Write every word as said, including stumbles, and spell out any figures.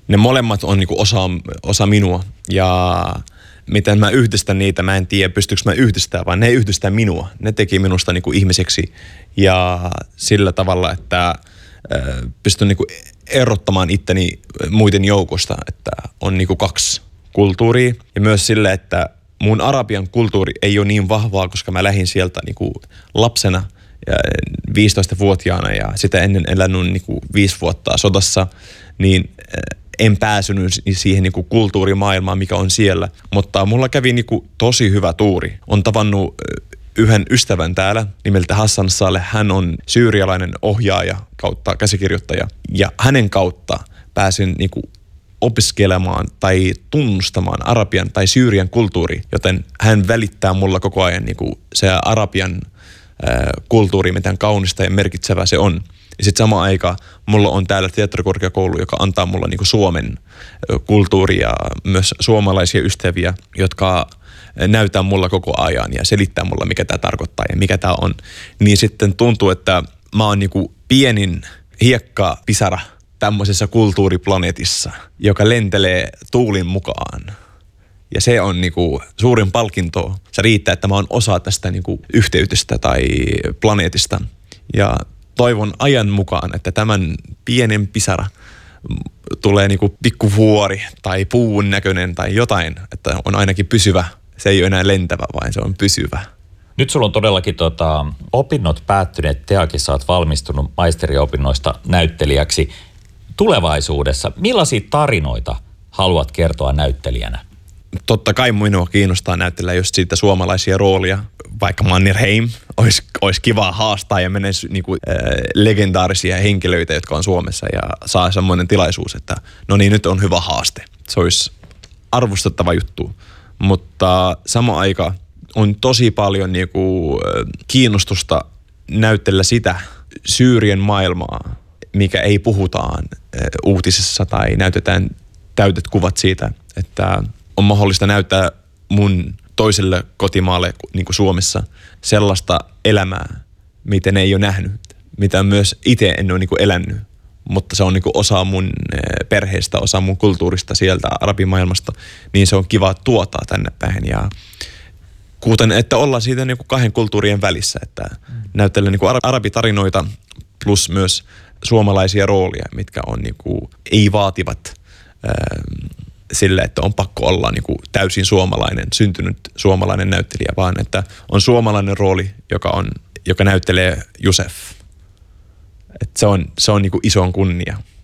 ne molemmat on niinku osa, osa minua ja miten mä yhdistän niitä, mä en tiedä pystyykö mä yhdistämään, vaan ne yhdistää minua. Ne teki minusta niinku ihmiseksi ja sillä tavalla, että äh, pystyn niinku erottamaan itteni muiden joukosta, että on niinku kaksi kulttuuria ja myös sille, että mun arabian kulttuuri ei ole niin vahvaa, koska mä lähdin sieltä niinku lapsena ja viisitoistavuotiaana ja sitä ennen elänyt niinku viisi vuotta sodassa, niin en pääsynyt siihen niinku kulttuurimaailmaan, mikä on siellä. Mutta mulla kävi niinku tosi hyvä tuuri. On tavannut yhden ystävän täällä nimeltä Hassan Saleh. Hän on syyrialainen ohjaaja kautta käsikirjoittaja. Ja hänen kautta pääsin niinku opiskelemaan tai tunnustamaan arabian tai syyrian kulttuuri, joten hän välittää mulla koko ajan niinku se arabian äh, kulttuuri, miten kaunista ja merkitsevä se on. Ja sitten samaan aikaan mulla on täällä teatterikorkeakoulu, joka antaa mulla niinku Suomen kulttuuria ja myös suomalaisia ystäviä, jotka näyttää mulla koko ajan ja selittää mulla, mikä tämä tarkoittaa ja mikä tämä on. Niin sitten tuntuu, että mä oon niinku pienin hiekkapisara tämmöisessä kulttuuriplaneetissa, joka lentelee tuulin mukaan. Ja se on niinku suurin palkinto. Se riittää, että mä oon osa tästä niinku yhteydestä tai planeetista. Ja toivon ajan mukaan, että tämän pienen pisara tulee niinku pikkuvuori tai puun näköinen tai jotain, että on ainakin pysyvä. Se ei ole enää lentävä, vaan se on pysyvä. Nyt sulla on todellakin tota, opinnot päättyneet. Teakissa olet valmistunut maisteriopinnoista näyttelijäksi. Tulevaisuudessa, millaisia tarinoita haluat kertoa näyttelijänä? Totta kai minua kiinnostaa näyttellä just siitä suomalaisia roolia. Vaikka Mannerheim olisi, olisi kiva haastaa ja menee niinku, äh, legendaarisia henkilöitä, jotka on Suomessa ja saa semmoinen tilaisuus, että no niin, nyt on hyvä haaste. Se olisi arvostettava juttu, mutta sama aika on tosi paljon niinku, äh, kiinnostusta näyttellä sitä Syyrien maailmaa, mikä ei puhutaan äh, uutisissa tai näytetään täytet kuvat siitä, että on mahdollista näyttää mun toiselle kotimaalle niin kuin Suomessa sellaista elämää, mitä ne ei ole nähnyt, mitä myös itse en ole niin kuin elänyt, mutta se on niin kuin osa mun perheestä, osa mun kulttuurista sieltä arabimaailmasta, niin se on kiva tuottaa tänne päin ja kuten, että ollaan siitä niin kuin kahden kulttuurien välissä, että mm. näytellään niin kuin arabitarinoita plus myös suomalaisia roolia, mitkä on niin kuin, ei vaativat sille, että on pakko olla niin kuin täysin suomalainen, syntynyt suomalainen näyttelijä, vaan että on suomalainen rooli, joka, on, joka näyttelee Josef. Et se on, se on niin kuin ison kunnia.